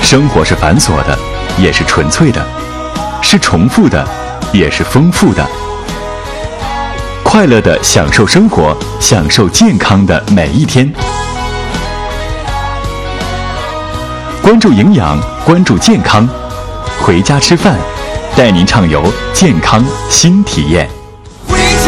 生活是繁琐的，也是纯粹的；是重复的，也是丰富的。快乐地享受生活，享受健康的每一天。关注营养，关注健康，回家吃饭，带您畅游健康新体验。